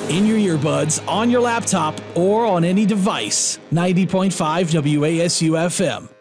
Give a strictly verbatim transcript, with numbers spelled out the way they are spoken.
in your earbuds, on your laptop, or on any device. ninety point five W A S U F M.